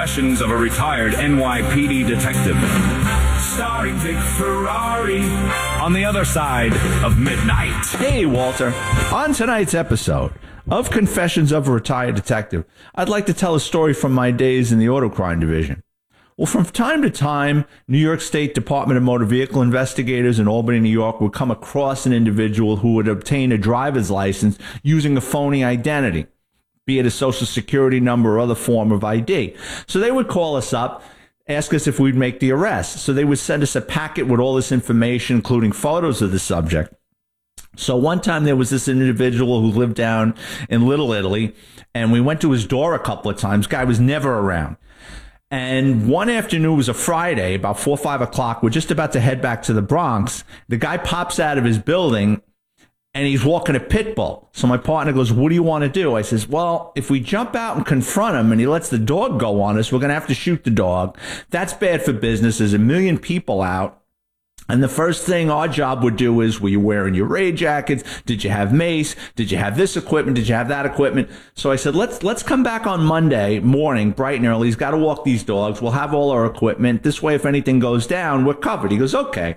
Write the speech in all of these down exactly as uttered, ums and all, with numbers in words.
Confessions of a Retired N Y P D Detective. Starring Vic Ferrari. On the Other Side of Midnight. Hey, Walter. On tonight's episode of Confessions of a Retired Detective, I'd like to tell a story from my days in the auto crime division. Well, from time to time, New York State Department of Motor Vehicle investigators in Albany, New York would come across an individual who would obtain a driver's license using a phony identity, be it a social security number or other form of I D. So they would call us up, ask us if we'd make the arrest. So they would send us a packet with all this information, including photos of the subject. So one time there was this individual who lived down in Little Italy, and we went to his door a couple of times. Guy was never around. And one afternoon, it was a Friday, about four or five o'clock. We're just about to head back to the Bronx. The guy pops out of his building, and he's walking a pit bull. So my partner goes, what do you want to do? I says, well, if we jump out and confront him and he lets the dog go on us, we're going to have to shoot the dog. That's bad for business. There's a million people out. And the first thing our job would do is, were you wearing your raid jackets? Did you have mace? Did you have this equipment? Did you have that equipment? So I said, let's let's come back on Monday morning, bright and early. He's got to walk these dogs. We'll have all our equipment. This way, if anything goes down, we're covered. He goes, okay.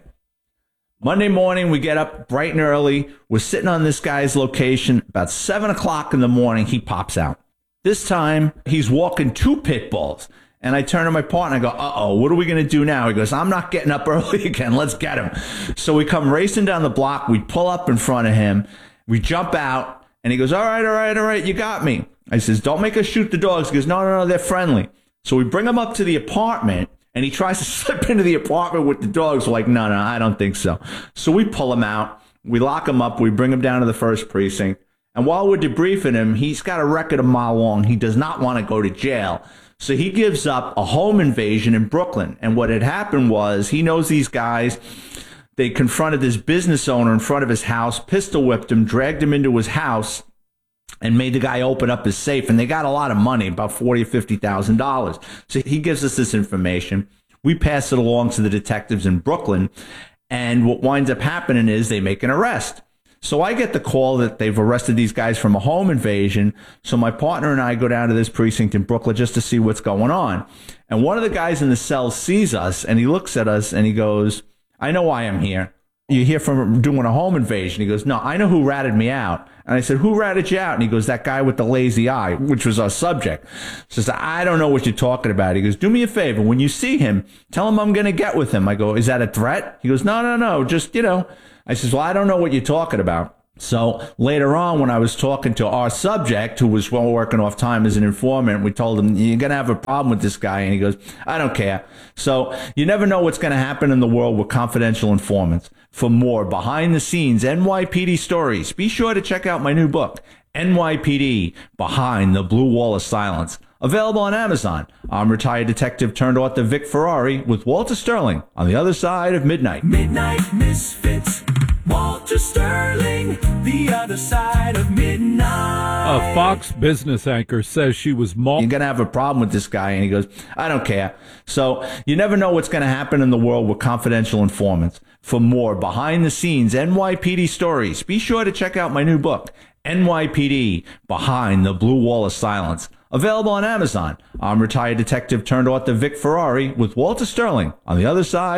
Monday morning, we get up bright and early. We're sitting on this guy's location. About seven o'clock in the morning, he pops out. This time, he's walking two pit bulls. And I turn to my partner and I go, uh-oh, what are we going to do now? He goes, I'm not getting up early again. Let's get him. So we come racing down the block. We pull up in front of him. We jump out. And he goes, all right, all right, all right, you got me. I says, don't make us shoot the dogs. He goes, no, no, no, they're friendly. So we bring him up to the apartment. And he tries to slip into the apartment with the dogs. We're like, no, no, I don't think so. So we pull him out. We lock him up. We bring him down to the first precinct. And while we're debriefing him, he's got a record a mile long. He does not want to go to jail. So he gives up a home invasion in Brooklyn. And what had happened was, he knows these guys. They confronted this business owner in front of his house, pistol whipped him, dragged him into his house, and made the guy open up his safe. And they got a lot of money, about forty thousand or fifty thousand dollars. So he gives us this information. We pass it along to the detectives in Brooklyn. And what winds up happening is they make an arrest. So I get the call that they've arrested these guys from a home invasion. So my partner and I go down to this precinct in Brooklyn just to see what's going on. And one of the guys in the cell sees us, and he looks at us, and he goes, I know why I'm here. You're here from doing a home invasion. He goes, no, I know who ratted me out. And I said, who ratted you out? And he goes, that guy with the lazy eye, which was our subject. Says, I don't know what you're talking about. He goes, do me a favor. When you see him, tell him I'm going to get with him. I go, is that a threat? He goes, no, no, no. Just, you know. I says, well, I don't know what you're talking about. So later on, when I was talking to our subject, who was well working off time as an informant, we told him, you're going to have a problem with this guy. And he goes, I don't care. So you never know what's going to happen in the world with confidential informants. For more behind the scenes N Y P D stories, be sure to check out my new book, N Y P D Behind the Blue Wall of Silence. Available on Amazon. I'm retired detective turned author Vic Ferrari with Walter Sterling on the Other Side of Midnight. Midnight Misfits. Walter Sterling, the other side of midnight. A Fox business anchor says she was mauled. You're going to have a problem with this guy. And he goes, I don't care. So you never know what's going to happen in the world with confidential informants. For more behind the scenes N Y P D stories, be sure to check out my new book, N Y P D Behind the Blue Wall of Silence. Available on Amazon. I'm retired detective turned author Vic Ferrari with Walter Sterling on the Other Side.